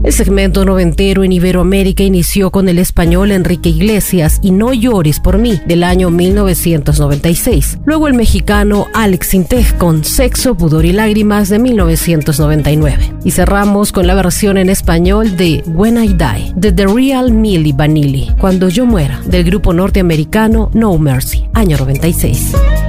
El segmento noventero en Iberoamérica inició con el español Enrique Iglesias y No llores por mí, del año 1996. Luego el mexicano Alex Sintek con Sexo, pudor y lágrimas, de 1999. Y cerramos con la versión en español de When I Die, de The Real Milli Vanilli, Cuando yo muera, del grupo norteamericano No Mercy, año 96.